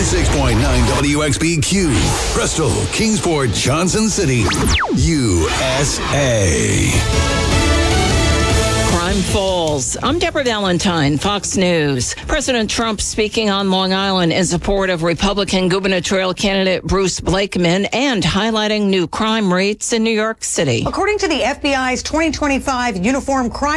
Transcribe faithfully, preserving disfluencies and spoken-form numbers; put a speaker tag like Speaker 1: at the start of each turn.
Speaker 1: ninety-six point nine W X B Q, Bristol, Kingsport, Johnson City, U S A.
Speaker 2: Crime Falls. I'm Deborah Valentine, Fox News. President Trump speaking on Long Island in support of Republican gubernatorial candidate Bruce Blakeman and highlighting new crime rates in New York City.
Speaker 3: According to the F B I's twenty twenty-five Uniform Crime